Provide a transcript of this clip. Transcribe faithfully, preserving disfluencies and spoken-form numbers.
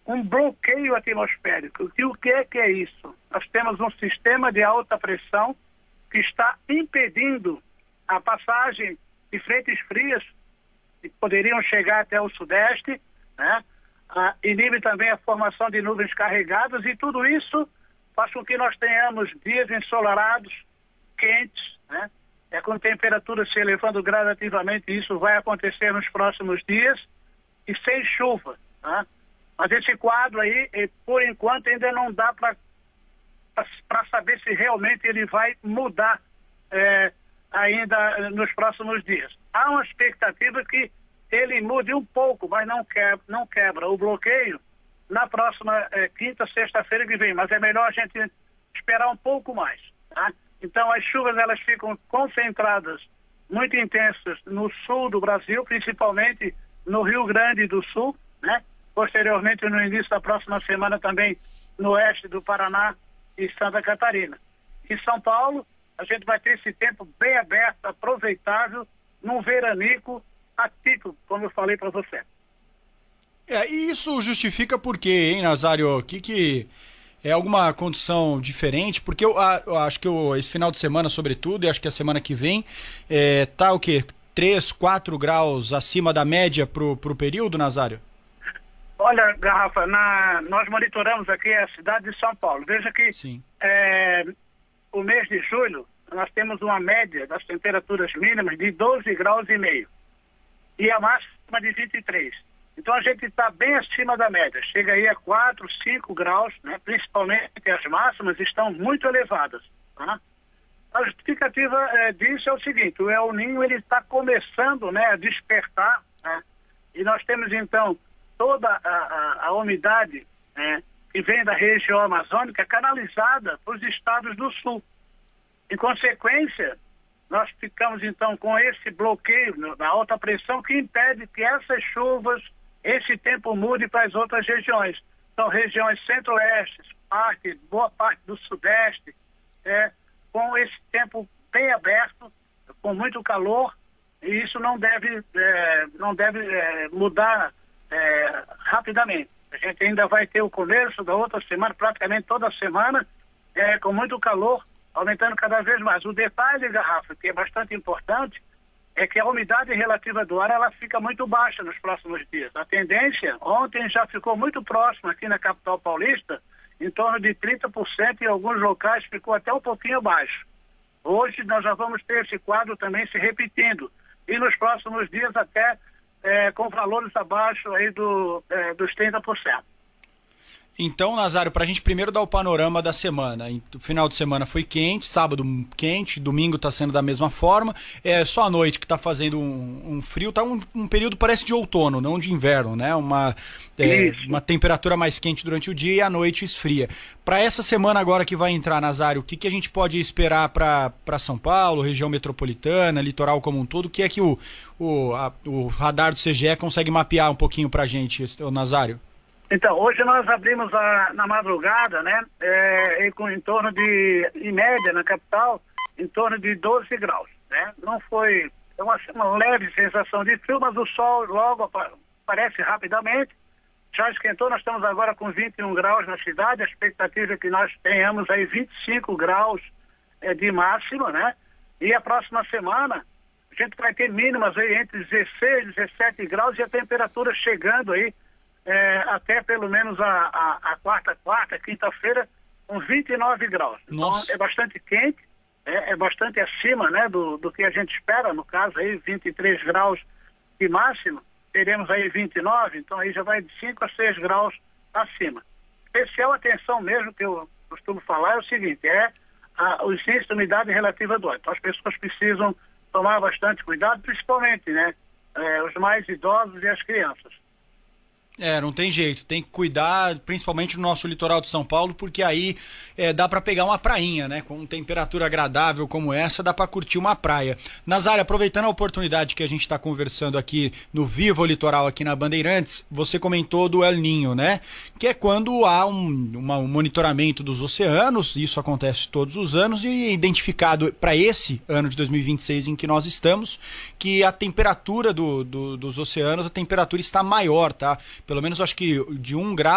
um bloqueio atmosférico. E o que é que é isso? Nós temos um sistema de alta pressão que está impedindo a passagem de frentes frias que poderiam chegar até o sudeste, né? Ah, inibe também a formação de nuvens carregadas, e tudo isso faz com que nós tenhamos dias ensolarados, quentes, né? É com temperaturas se elevando gradativamente. Isso vai acontecer nos próximos dias, e sem chuva, né? Mas esse quadro aí, por enquanto, ainda não dá para para saber se realmente ele vai mudar é, ainda nos próximos dias. Há uma expectativa que ele mude um pouco, mas não quebra, não quebra o bloqueio na próxima é, quinta, sexta-feira que vem. Mas é melhor a gente esperar um pouco mais, tá? Então as chuvas elas ficam concentradas, muito intensas, no sul do Brasil, principalmente no Rio Grande do Sul, né? Posteriormente, no início da próxima semana, também no oeste do Paraná e Santa Catarina. Em São Paulo, a gente vai ter esse tempo bem aberto, aproveitável, num veranico atípico, como eu falei para você. É, e isso justifica por quê, hein, Nazário? Que que é alguma condição diferente? Porque eu, eu acho que eu, esse final de semana, sobretudo, e acho que a semana que vem, é, tá o quê? três, quatro graus acima da média pro, pro período, Nazário? Olha, Garrafa, na, nós monitoramos aqui a cidade de São Paulo. Veja que é, o mês de julho nós temos uma média das temperaturas mínimas de doze graus e meio e a máxima de vinte e três. Então a gente está bem acima da média, chega aí a quatro, cinco graus, né? Principalmente as máximas estão muito elevadas, tá? A justificativa é, disso é o seguinte: o El Niño ele está começando, né, a despertar, né? E nós temos então toda a, a, a umidade, né, que vem da região amazônica canalizada para os estados do sul. Em consequência, nós ficamos então com esse bloqueio da alta pressão que impede que essas chuvas, esse tempo mude para as outras regiões. São regiões centro-oeste, parte, boa parte do sudeste, é, com esse tempo bem aberto, com muito calor, e isso não deve, é, não deve é, mudar É, rapidamente. A gente ainda vai ter o começo da outra semana, praticamente toda semana, é, com muito calor, aumentando cada vez mais. O detalhe, Garrafa, que é bastante importante, é que a umidade relativa do ar ela fica muito baixa nos próximos dias. A tendência, ontem já ficou muito próxima aqui na capital paulista, em torno de trinta por cento, e em alguns locais ficou até um pouquinho abaixo. Hoje nós já vamos ter esse quadro também se repetindo, e nos próximos dias até É, com valores abaixo aí do, é, dos trinta por cento. Então, Nazário, para a gente primeiro dar o panorama da semana. O final de semana foi quente, sábado quente, domingo está sendo da mesma forma. É só a noite que está fazendo um, um frio, tá um, um período parece de outono, não de inverno, né? Uma, é, uma temperatura mais quente durante o dia e a noite esfria. Para essa semana agora que vai entrar, Nazário, o que, que a gente pode esperar para São Paulo, região metropolitana, litoral como um todo? O que é que o, o, a, o radar do C G E consegue mapear um pouquinho para a gente, Nazário? Então, hoje nós abrimos a, na madrugada, né, é, com em torno de, em média, na capital, em torno de doze graus, né? Não foi é uma, uma leve sensação de frio, mas o sol logo aparece rapidamente, já esquentou. Nós estamos agora com vinte e um graus na cidade, a expectativa é que nós tenhamos aí vinte e cinco graus é, de máxima, né? E a próxima semana a gente vai ter mínimas aí entre dezesseis e dezessete graus e a temperatura chegando aí É, até pelo menos a, a, a quarta, quarta, quinta-feira, com vinte e nove graus. Nossa. Então é bastante quente, é, é bastante acima, né, do, do que a gente espera, no caso aí vinte e três graus de máximo, teremos aí vinte e nove, então aí já vai de cinco a seis graus acima. Especial atenção mesmo, que eu costumo falar, é o seguinte, é a, os índices de umidade relativa do ar. Então as pessoas precisam tomar bastante cuidado, principalmente, né, é, os mais idosos e as crianças. É, não tem jeito, tem que cuidar, principalmente no nosso litoral de São Paulo, porque aí é, dá para pegar uma prainha, né? Com temperatura agradável como essa, dá para curtir uma praia. Nazário, aproveitando a oportunidade que a gente está conversando aqui no Vivo Litoral, aqui na Bandeirantes, você comentou do El Niño, né? Que é quando há um, uma, um monitoramento dos oceanos, isso acontece todos os anos, e é identificado para esse ano de dois mil e vinte e seis em que nós estamos, que a temperatura do, do, dos oceanos, a temperatura está maior, tá? Pelo menos acho que de um grau